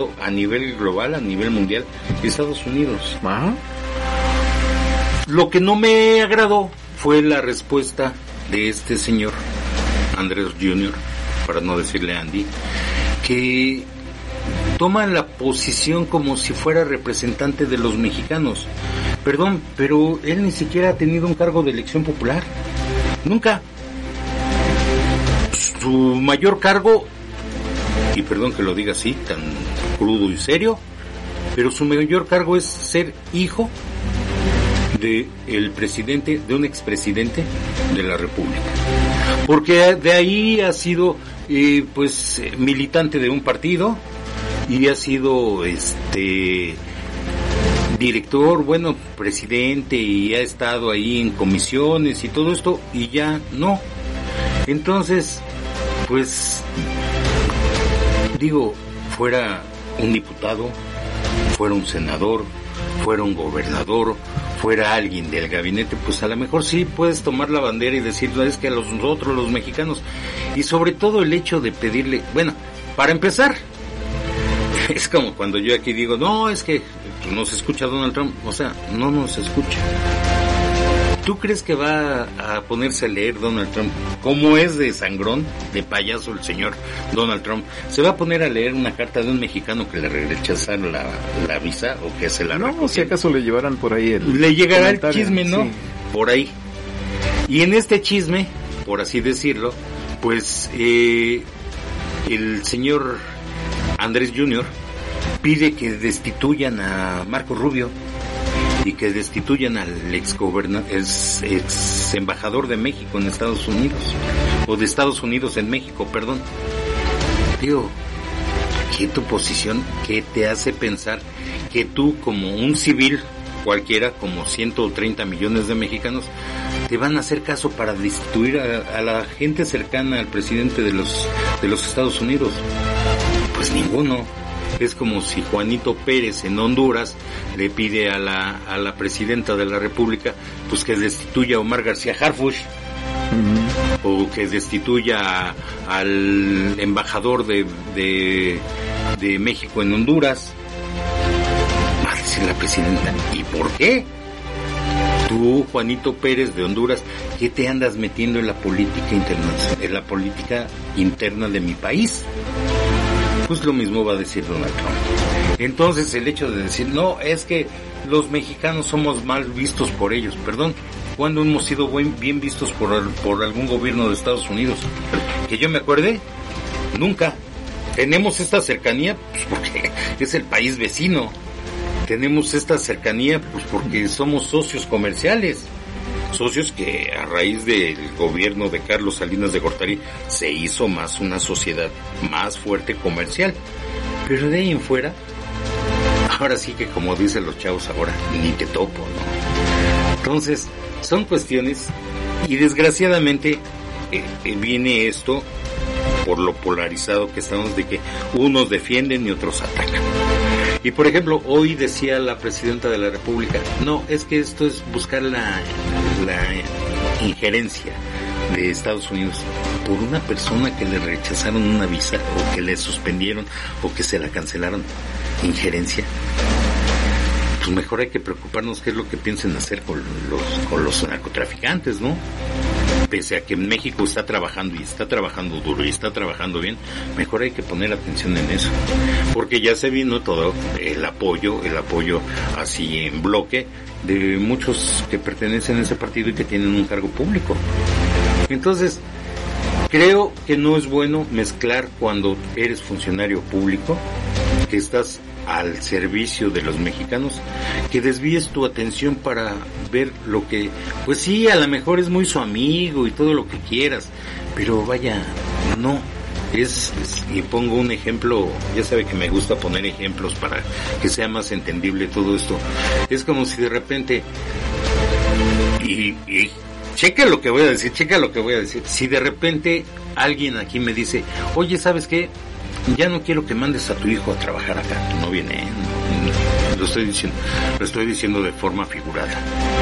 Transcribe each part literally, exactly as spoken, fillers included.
a nivel global, a nivel mundial, Estados Unidos. Ajá. Lo que no me agradó fue la respuesta de este señor, Andrés junior, para no decirle Andy, que toma la posición como si fuera representante de los mexicanos. Perdón, pero él ni siquiera ha tenido un cargo de elección popular. Nunca. Su mayor cargo, y perdón que lo diga así, tan crudo y serio, pero su mayor cargo es ser hijo de el presidente, de un expresidente de la República, porque de ahí ha sido eh, pues militante de un partido y ha sido este director, bueno, presidente, y ha estado ahí en comisiones y todo esto, y ya no. Entonces, pues digo, fuera un diputado, fuera un senador, fuera un gobernador, fuera alguien del gabinete, pues a lo mejor sí puedes tomar la bandera y decir, no, es que a los nosotros, los mexicanos, y sobre todo el hecho de pedirle, bueno, para empezar, es como cuando yo aquí digo, no, es que no se escucha Donald Trump, o sea, no nos escucha. ¿Tú crees que va a ponerse a leer Donald Trump? ¿Cómo es de sangrón, de payaso el señor Donald Trump? ¿Se va a poner a leer una carta de un mexicano que le rechazaron la, la visa o que se la no, recogieron? Si acaso le llevaran por ahí el... Le llegará el chisme, ¿no? Sí. Por ahí. Y en este chisme, por así decirlo, pues eh, el señor Andrés junior pide que destituyan a Marco Rubio y que destituyan al ex gobernador, ex, ex embajador de México en Estados Unidos, o de Estados Unidos en México, perdón. Digo, ¿qué tu posición, qué te hace pensar que tú, como un civil cualquiera, como ciento treinta millones de mexicanos, te van a hacer caso para destituir a, a la gente cercana al presidente de los de los Estados Unidos? Pues ninguno. Es como si Juanito Pérez en Honduras le pide a la a la presidenta de la República pues que destituya a Omar García Harfuch, uh-huh, o que destituya a, al embajador de, de de México en Honduras. Va a decir la presidenta, ¿y por qué? Tú, Juanito Pérez de Honduras, ¿qué te andas metiendo en la política internacional, en la política interna de mi país? Pues lo mismo va a decir Donald Trump. Entonces el hecho de decir, no, es que los mexicanos somos mal vistos por ellos, perdón, ¿cuándo hemos sido buen, bien vistos por, por algún gobierno de Estados Unidos? Que yo me acuerde, nunca. Tenemos esta cercanía pues porque es el país vecino. Tenemos esta cercanía pues porque somos socios comerciales. Socios que a raíz del gobierno de Carlos Salinas de Gortari se hizo más una sociedad más fuerte comercial. Pero de ahí en fuera, ahora sí que como dicen los chavos ahora, ni te topo, ¿no? Entonces, son cuestiones y desgraciadamente eh, eh, viene esto por lo polarizado que estamos, de que unos defienden y otros atacan. Y por ejemplo, hoy decía la presidenta de la República, no, es que esto es buscar la, la injerencia de Estados Unidos por una persona que le rechazaron una visa o que le suspendieron o que se la cancelaron. Injerencia. Pues mejor hay que preocuparnos qué es lo que piensen hacer con los, con los narcotraficantes, ¿no? Pese a que México está trabajando y está trabajando duro y está trabajando bien, mejor hay que poner atención en eso, porque ya se vino todo el apoyo, el apoyo así en bloque de muchos que pertenecen a ese partido y que tienen un cargo público. Entonces, creo que no es bueno mezclar cuando eres funcionario público, que estás al servicio de los mexicanos, que desvíes tu atención para ver lo que, pues sí, a lo mejor es muy su amigo y todo lo que quieras, pero vaya, no, es, es y pongo un ejemplo, ya sabe que me gusta poner ejemplos para que sea más entendible todo esto. Es como si de repente, y, y checa lo que voy a decir, checa lo que voy a decir, si de repente alguien aquí me dice, oye, ¿sabes qué? Ya no quiero que mandes a tu hijo a trabajar acá. No viene, ¿eh? Lo estoy diciendo, lo estoy diciendo de forma figurada.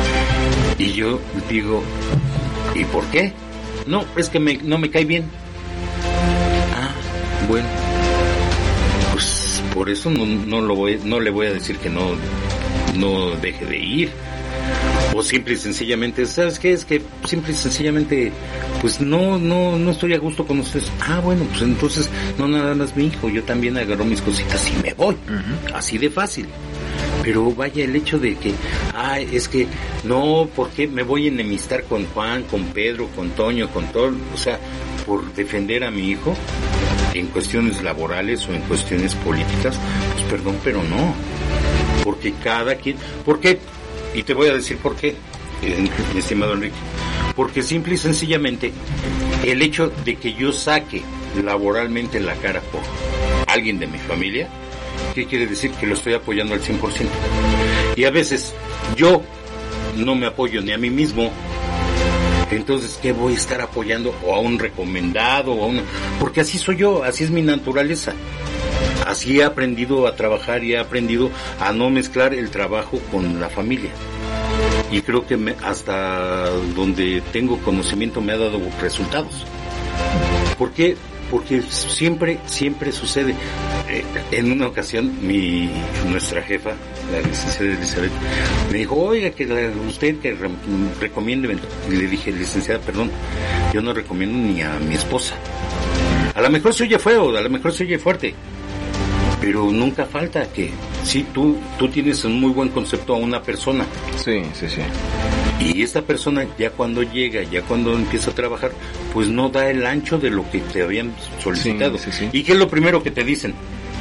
Y yo digo, ¿y por qué? No, es que me, no me cae bien. Ah, bueno, pues por eso no, no lo voy, no le voy a decir que no, no deje de ir. O simple y sencillamente, ¿sabes qué? Es que simple y sencillamente, pues no, no, no estoy a gusto con ustedes. Ah, bueno, pues entonces no nada más mi hijo, yo también agarro mis cositas y me voy. Uh-huh. Así de fácil. Pero vaya, el hecho de que, ah, es que no, ¿por qué me voy a enemistar con Juan, con Pedro, con Toño, con todo? O sea, por defender a mi hijo en cuestiones laborales o en cuestiones políticas, pues perdón, pero no. Porque cada quien, ¿por qué? Y te voy a decir por qué, mi estimado Enrique. Porque simple y sencillamente, el hecho de que yo saque laboralmente la cara por alguien de mi familia, ¿qué quiere decir? Que lo estoy apoyando al cien por ciento. Y a veces yo no me apoyo ni a mí mismo. Entonces, ¿qué voy a estar apoyando? O a un recomendado, o a una... Porque así soy yo, así es mi naturaleza. Así he aprendido a trabajar y he aprendido a no mezclar el trabajo con la familia. Y creo que me, hasta donde tengo conocimiento me ha dado resultados. ¿Por qué? Porque siempre, siempre sucede. Eh, en una ocasión, mi nuestra jefa, la licenciada Elizabeth, me dijo, oiga, que la, usted que re, recomiende. Y le dije, licenciada, perdón, yo no recomiendo ni a mi esposa. A lo mejor se oye feo, a lo mejor se oye fuerte, pero nunca falta que, sí, tú, tú tienes un muy buen concepto a una persona. Sí, sí, sí. Y esta persona ya cuando llega, ya cuando empieza a trabajar, pues no da el ancho de lo que te habían solicitado. Sí, sí, sí. ¿Y qué es lo primero que te dicen?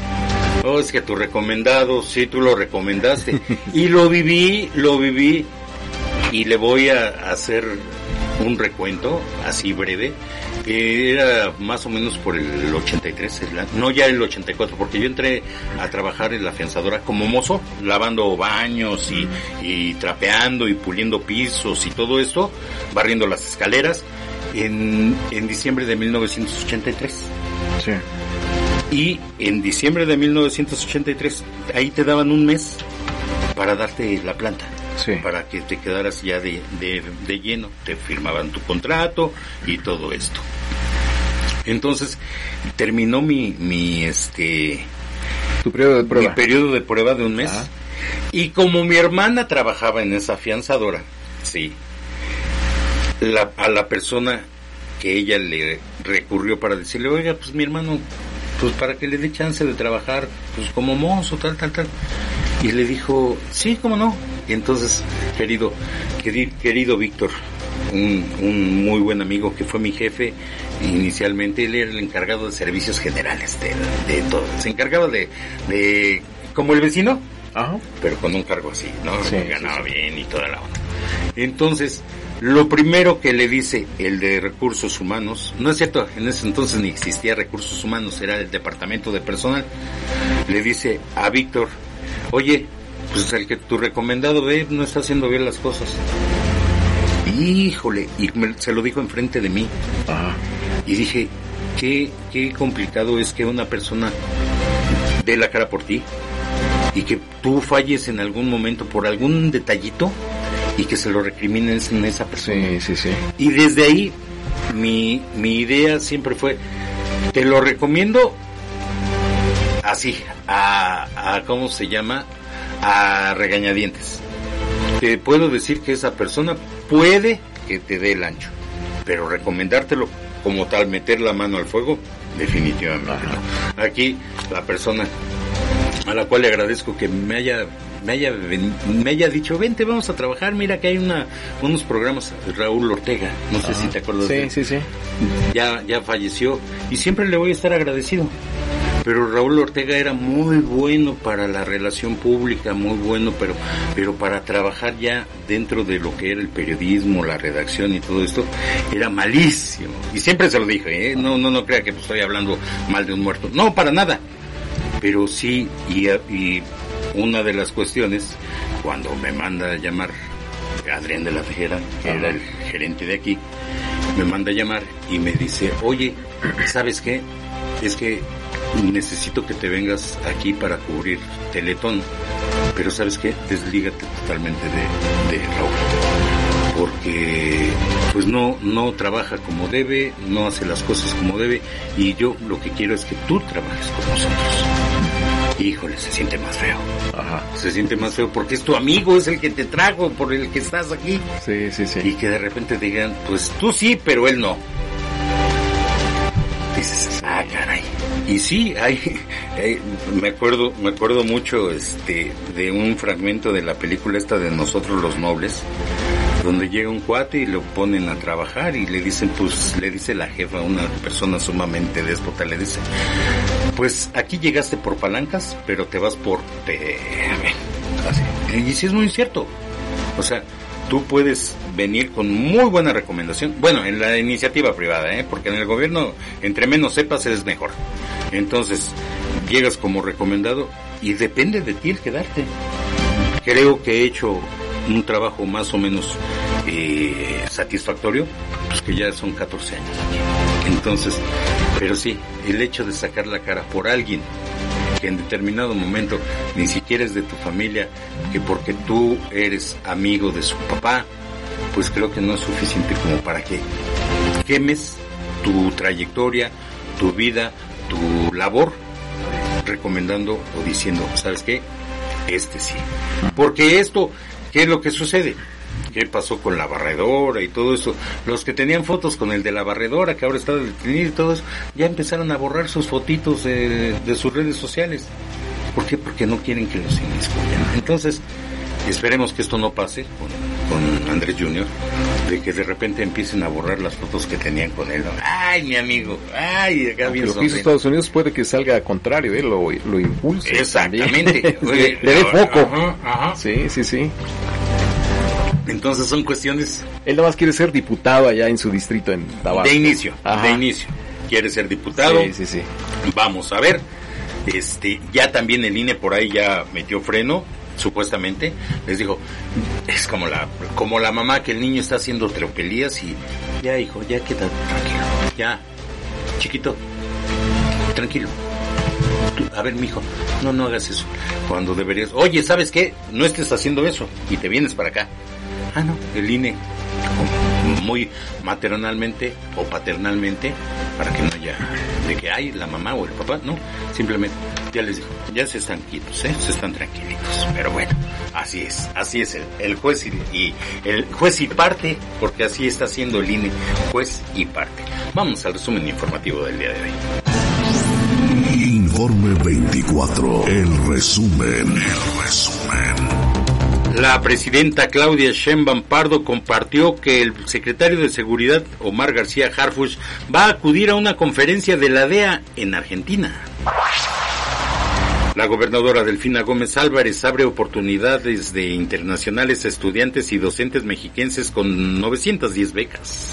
Oh, es que tu recomendado, sí, tú lo recomendaste. Y lo viví, lo viví, y le voy a hacer un recuento, así breve. Eh, era más o menos por el ochenta y tres, no ya el ochenta y cuatro, porque yo entré a trabajar en la afianzadora como mozo, lavando baños y, y trapeando y puliendo pisos y todo esto, barriendo las escaleras, en, en diciembre de mil novecientos ochenta y tres. Sí. Y en diciembre de mil novecientos ochenta y tres, ahí te daban un mes para darte la planta. Sí. Para que te quedaras ya de, de, de lleno, te firmaban tu contrato y todo esto. Entonces terminó mi mi este tu periodo de prueba, mi periodo de prueba de un mes. Ajá. Y como mi hermana trabajaba en esa afianzadora, sí, la, a la persona que ella le recurrió para decirle, oiga, pues mi hermano, pues para que le dé chance de trabajar, pues como mozo, tal, tal, tal. Y le dijo, sí, cómo no. Y entonces, querido, querido, querido Víctor, un, un muy buen amigo que fue mi jefe inicialmente, él era el encargado de servicios generales de, de todo. Se encargaba de, de, como el vecino, ajá, pero con un cargo así, ¿no? Sí, ganaba sí, sí. bien y toda la onda. Entonces, lo primero que le dice el de recursos humanos, no es cierto, en ese entonces ni existía recursos humanos, era el departamento de personal, le dice a Víctor, oye, pues el que tu recomendado ve no está haciendo bien las cosas. Híjole, y me, se lo dijo enfrente de mí. Ajá. Y dije, qué, qué complicado es que una persona dé la cara por ti y que tú falles en algún momento por algún detallito y que se lo recrimines en esa persona. Sí, sí, sí. Y desde ahí mi, mi idea siempre fue, te lo recomiendo así, a, a ¿cómo se llama? A regañadientes. Te puedo decir que esa persona puede que te dé el ancho, pero recomendártelo como tal, meter la mano al fuego, definitivamente no. Aquí la persona a la cual le agradezco que me haya me haya me haya dicho, vente, vamos a trabajar, mira que hay una unos programas, Raúl Ortega, no sé, ajá, si te acuerdas. Sí, de él. sí, sí. Ya ya falleció y siempre le voy a estar agradecido. Pero Raúl Ortega era muy bueno para la relación pública, muy bueno, pero pero para trabajar ya dentro de lo que era el periodismo, la redacción y todo esto, era malísimo. Y siempre se lo dije, ¿eh? No, no, no crea que estoy hablando mal de un muerto. No, para nada. Pero sí, y, y una de las cuestiones, cuando me manda a llamar Adrián de la Tejera, que era el gerente de aquí, me manda a llamar y me dice, oye, ¿sabes qué? Es que necesito que te vengas aquí para cubrir Teletón, pero ¿sabes qué? Deslígate totalmente de, de Raúl, porque pues no no trabaja como debe, no hace las cosas como debe, y yo lo que quiero es que tú trabajes con nosotros. híjole, se siente más feo. Ajá. Se siente más feo porque es tu amigo, es el que te trajo, por el que estás aquí. Sí, sí, sí. Y que de repente digan, pues tú sí, pero él no. Dices, ah, caray. Y sí, hay, hay, me acuerdo, me acuerdo mucho, este, de un fragmento de la película esta de Nosotros los Nobles, donde llega un cuate y lo ponen a trabajar y le dicen, pues, le dice la jefa, una persona sumamente déspota, le dice, pues aquí llegaste por palancas, pero te vas por te... Así. Y sí es muy cierto. O sea, tú puedes venir con muy buena recomendación. Bueno, en la iniciativa privada, ¿eh? Porque en el gobierno, entre menos sepas, es mejor. Entonces, llegas como recomendado y depende de ti el quedarte. Creo que he hecho un trabajo más o menos eh, satisfactorio, pues que ya son catorce años aquí. Entonces, pero sí, el hecho de sacar la cara por alguien que en determinado momento ni siquiera es de tu familia, que porque tú eres amigo de su papá, pues creo que no es suficiente como para que quemes tu trayectoria, tu vida, tu labor, recomendando o diciendo, ¿sabes qué? Este sí. Porque esto, ¿qué es lo que sucede? ¿Qué pasó con la barredora y todo eso? Los que tenían fotos con el de la barredora, que ahora está detenido y todo eso, ya empezaron a borrar sus fotitos de, de sus redes sociales. ¿Por qué? Porque no quieren que los inmiscuyan. Entonces, esperemos que esto no pase con, con Andrés junior, de que de repente empiecen a borrar las fotos que tenían con él. ¡Ay, mi amigo! ¡Ay, acá bien! Lo que hizo Estados Unidos puede que salga al contrario, ¿eh? Lo, lo impulse. Exactamente. le, le dé foco. Ajá, ajá. Sí, sí, sí. Entonces son cuestiones... Él nada más quiere ser diputado allá en su distrito en Tabasco. De inicio, Ajá. de inicio. Quiere ser diputado. Sí, sí, sí. Vamos a ver. Este, ya también el I N E por ahí ya metió freno, supuestamente. Les dijo, es como la como la mamá que el niño está haciendo tropelías y ya, hijo, ya queda tranquilo. Ya, chiquito, tranquilo. Tú, a ver, mijo, no, no hagas eso. Cuando deberías, oye, ¿sabes qué? No estés haciendo eso y te vienes para acá. Ah, no, el I N E, muy maternalmente o paternalmente, para que no haya de que hay la mamá o el papá, no, simplemente ya les dijo, ya se están quietos, ¿eh? Se están tranquilitos, pero bueno, así es, así es el, el juez y, y el juez y parte, porque así está haciendo el I N E, juez y parte. Vamos al resumen informativo del día de hoy. Informe veinticuatro, el resumen, el resumen. La presidenta Claudia Sheinbaum Pardo compartió que el secretario de Seguridad, Omar García Harfuch, va a acudir a una conferencia de la D E A en Argentina. La gobernadora Delfina Gómez Álvarez abre oportunidades de internacionales a estudiantes y docentes mexiquenses con novecientas diez becas.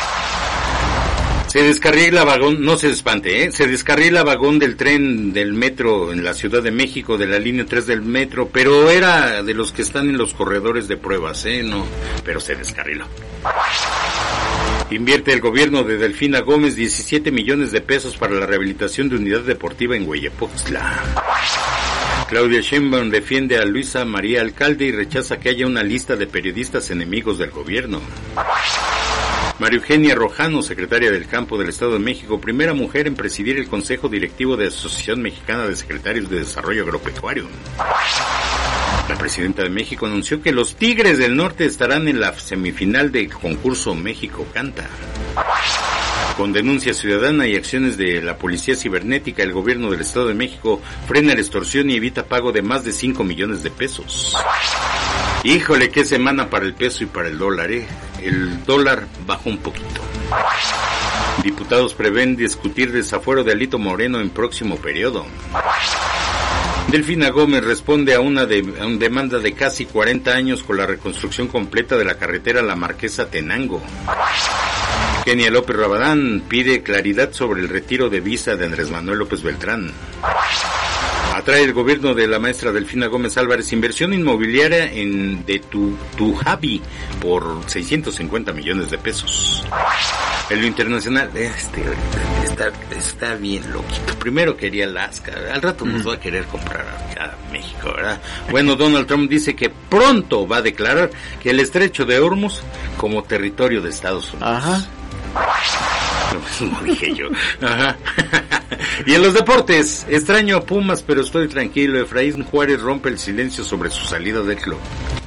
Se descarrila vagón, no se espante, ¿eh? Se descarrila vagón del tren del metro en la Ciudad de México, de la línea tres del metro, pero era de los que están en los corredores de pruebas, ¿eh? No, pero se descarriló. Invierte el gobierno de Delfina Gómez diecisiete millones de pesos para la rehabilitación de unidad deportiva en Hueyapoxtla. Claudia Sheinbaum defiende a Luisa María Alcalde y rechaza que haya una lista de periodistas enemigos del gobierno. María Eugenia Rojano, secretaria del Campo del Estado de México, primera mujer en presidir el Consejo Directivo de Asociación Mexicana de Secretarios de Desarrollo Agropecuario. La presidenta de México anunció que los Tigres del Norte estarán en la semifinal del concurso México Canta. Con denuncia ciudadana y acciones de la Policía Cibernética, el gobierno del Estado de México frena la extorsión y evita pago de más de cinco millones de pesos. Híjole, qué semana para el peso y para el dólar, ¿eh? El dólar bajó un poquito. Diputados prevén discutir desafuero de Alito Moreno en próximo periodo. Delfina Gómez responde a una, de, a una demanda de casi cuarenta años con la reconstrucción completa de la carretera La Marquesa-Tenango. Kenia López Rabadán pide claridad sobre el retiro de visa de Andrés Manuel López Beltrán. Atrae el gobierno de la maestra Delfina Gómez Álvarez inversión inmobiliaria en de tu, tu Javi por seiscientos cincuenta millones de pesos. En lo internacional, este está, está bien loquito. Primero quería Alaska, al rato nos va a querer comprar a México, ¿verdad? Bueno, Donald Trump dice que pronto va a declarar que el estrecho de Hormuz como territorio de Estados Unidos. Ajá. Lo mismo dije yo. Ajá. Y en los deportes, extraño a Pumas, pero estoy tranquilo. Efraín Juárez rompe el silencio sobre su salida del club.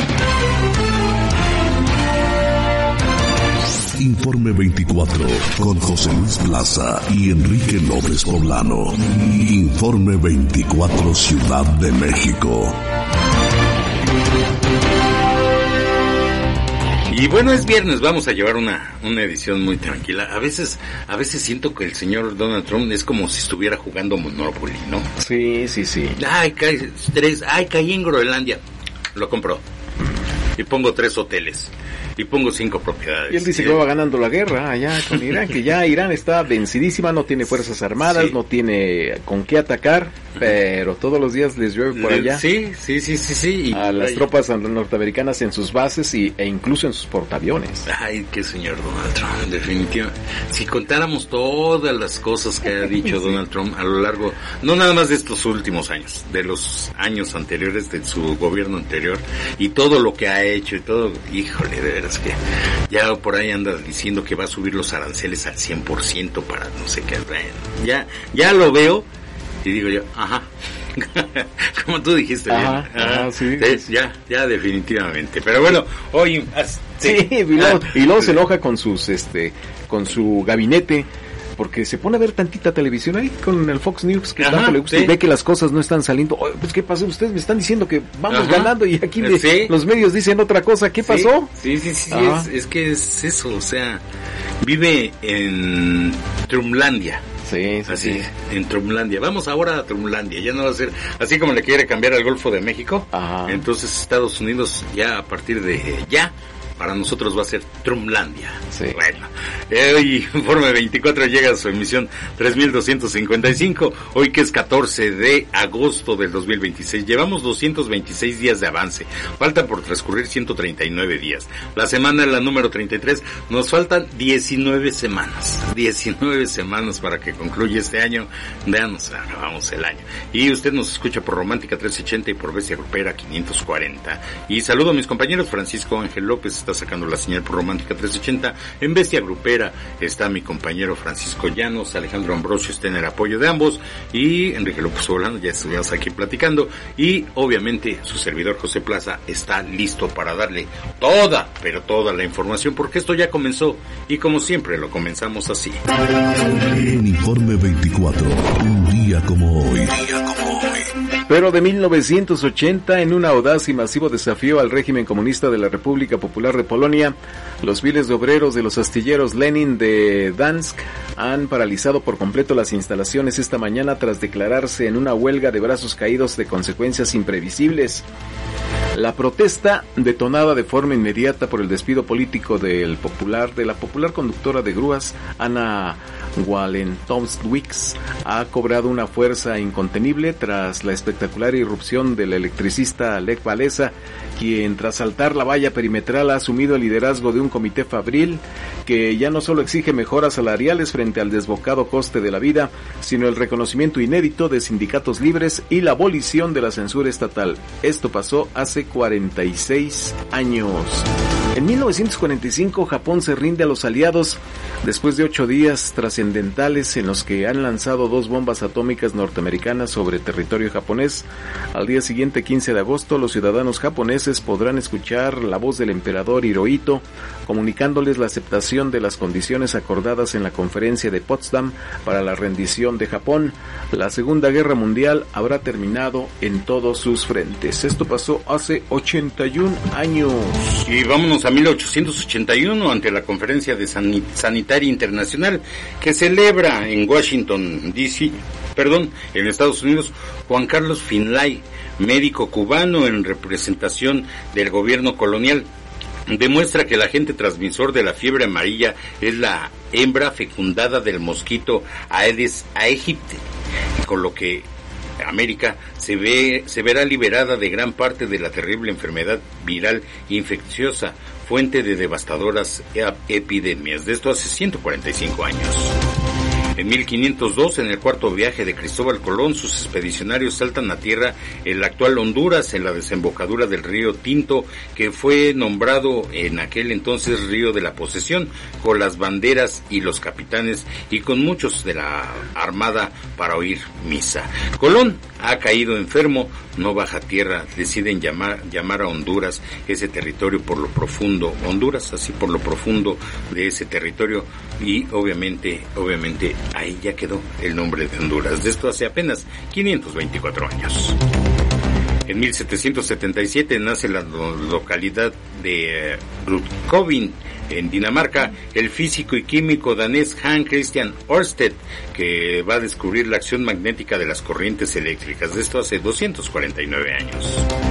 Informe veinticuatro con José Luis Plaza y Enrique López Poblano. Informe veinticuatro Ciudad de México. Y bueno, es viernes, vamos a llevar una, una edición muy tranquila. A veces, a veces siento que el señor Donald Trump es como si estuviera jugando Monopoly, ¿no? Sí, sí, sí. Ay, cae tres, ay, caí en Groenlandia. Lo compró. Y pongo tres hoteles. Y pongo cinco propiedades. Y él dice que va ganando la guerra allá con Irán, que ya Irán está vencidísima, no tiene fuerzas armadas, sí. no tiene con qué atacar, pero todos los días les llueve por allá. Sí, sí, sí, sí, sí. Y a las tropas norteamericanas en sus bases y, e incluso en sus portaaviones. Ay, qué señor Donald Trump, definitivamente. Si contáramos todas las cosas que ha dicho sí. Donald Trump a lo largo, no nada más de estos últimos años, de los años anteriores, de su gobierno anterior, y todo lo que ha hecho y todo, híjole, de es que ya por ahí anda diciendo que va a subir los aranceles al cien por ciento para no sé qué. Bueno, ya, ya lo veo y digo yo, ajá, como tú dijiste, ajá, bien, ajá, sí, sí, sí. ya, ya definitivamente. Pero bueno, hoy sí, sí y luego, y luego se enoja con sus, este, con su gabinete. Porque se pone a ver tantita televisión ahí con el Fox News que Ajá, tanto le gusta sí. y ve que las cosas no están saliendo. Oye, pues ¿qué pasó? Ustedes me están diciendo que vamos Ajá. ganando y aquí me, sí. los medios dicen otra cosa. ¿Qué sí. pasó? Sí, sí, sí, es, es que es eso, o sea, vive en Trumplandia. Sí, sí, así, sí. en Trumplandia. Vamos ahora a Trumplandia, ya no va a ser así como le quiere cambiar al Golfo de México. Ajá. Entonces Estados Unidos ya a partir de ya para nosotros va a ser Trumplandia. Sí. Bueno, eh, hoy Informe veinticuatro llega a su emisión tres mil doscientos cincuenta y cinco, hoy que es catorce de agosto del dos mil veintiséis. Llevamos doscientos veintiséis días de avance, faltan por transcurrir ciento treinta y nueve días. La semana es la número treinta y tres, nos faltan diecinueve semanas, diecinueve semanas para que concluya este año. Veanos, acabamos el año. Y usted nos escucha por Romántica trescientos ochenta y por Bestia Grupera quinientos cuarenta. Y saludo a mis compañeros, Francisco Ángel López está sacando la señal por Romántica trescientos ochenta, en Bestia Grupera está mi compañero Francisco Llanos, Alejandro Ambrosio está en el apoyo de ambos, y Enrique López Poblano, ya estuvimos aquí platicando, y obviamente su servidor José Plaza está listo para darle toda, pero toda la información, porque esto ya comenzó, y como siempre lo comenzamos así. En Informe veinticuatro, un día como hoy. Un día como hoy. Pero de mil novecientos ochenta, en un audaz y masivo desafío al régimen comunista de la República Popular de Polonia, los miles de obreros de los astilleros Lenin de Dansk han paralizado por completo las instalaciones esta mañana tras declararse en una huelga de brazos caídos de consecuencias imprevisibles. La protesta, detonada de forma inmediata por el despido político del popular, de la popular conductora de grúas, Ana Walentowicz, ha cobrado una fuerza incontenible tras la espectacular irrupción del electricista Lech Walesa, quien tras saltar la valla perimetral ha asumido el liderazgo de un comité fabril que ya no solo exige mejoras salariales frente al desbocado coste de la vida, sino el reconocimiento inédito de sindicatos libres y la abolición de la censura estatal. Esto pasó hace cuarenta y seis años. En mil novecientos cuarenta y cinco, Japón se rinde a los aliados después de ocho días trascendentales en los que han lanzado dos bombas atómicas norteamericanas sobre territorio japonés. Al día siguiente, quince de agosto, los ciudadanos japoneses podrán escuchar la voz del emperador Hirohito comunicándoles la aceptación de las condiciones acordadas en la conferencia de Potsdam para la rendición de Japón. La Segunda Guerra Mundial habrá terminado en todos sus frentes. Esto pasó hace ochenta y un años. Y vámonos a mil ochocientos ochenta y uno, ante la Conferencia de San- Sanitaria Internacional que celebra en Washington, D C, perdón, en Estados Unidos. Juan Carlos Finlay, médico cubano en representación del gobierno colonial, demuestra que el agente transmisor de la fiebre amarilla es la hembra fecundada del mosquito Aedes aegypti, con lo que América se ve se verá liberada de gran parte de la terrible enfermedad viral infecciosa, fuente de devastadoras epidemias. De esto hace ciento cuarenta y cinco años. En mil quinientos dos, en el cuarto viaje de Cristóbal Colón, sus expedicionarios saltan a tierra en la actual Honduras, en la desembocadura del río Tinto, que fue nombrado en aquel entonces Río de la Posesión, con las banderas y los capitanes y con muchos de la armada para oír misa. Colón ha caído enfermo, no baja tierra, deciden llamar, llamar a Honduras, ese territorio por lo profundo, Honduras así por lo profundo de ese territorio, y obviamente, obviamente ahí ya quedó el nombre de Honduras. De esto hace apenas quinientos veinticuatro años. En mil setecientos setenta y siete nace la localidad de Rudkovin, en Dinamarca, el físico y químico danés Hans Christian Ørsted, que va a descubrir la acción magnética de las corrientes eléctricas. De esto hace doscientos cuarenta y nueve años.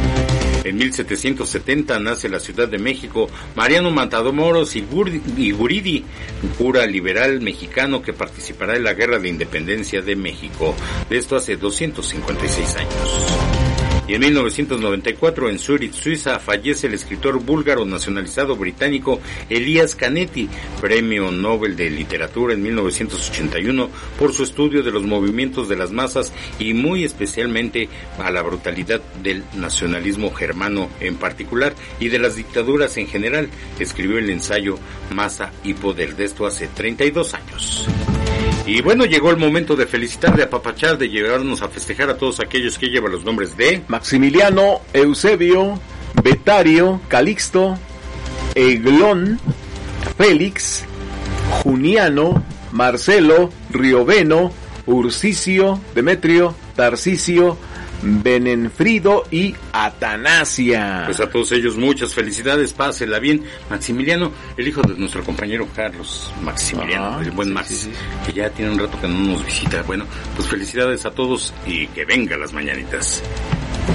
En mil setecientos setenta nace la Ciudad de México Mariano Matamoros y Guridi, un cura liberal mexicano que participará en la Guerra de Independencia de México. De esto hace doscientos cincuenta y seis años. Y en mil novecientos noventa y cuatro, en Zúrich, Suiza, fallece el escritor búlgaro nacionalizado británico Elias Canetti, Premio Nobel de Literatura en mil novecientos ochenta y uno, por su estudio de los movimientos de las masas y muy especialmente a la brutalidad del nacionalismo germano en particular y de las dictaduras en general. Escribió el ensayo Masa y Poder. De esto hace treinta y dos años. Y bueno, llegó el momento de felicitar, de apapachar, de llevarnos a festejar a todos aquellos que llevan los nombres de Maximiliano, Eusebio, Betario, Calixto, Eglón, Félix, Juniano, Marcelo, Rioveno, Ursicio, Demetrio, Tarcisio, Benenfrido y Atanasia. Pues a todos ellos muchas felicidades, pásela bien. Maximiliano, el hijo de nuestro compañero Carlos Maximiliano, ah, el buen sí, Max, sí, sí. que ya tiene un rato que no nos visita. Bueno, pues felicidades a todos y que vengan las mañanitas.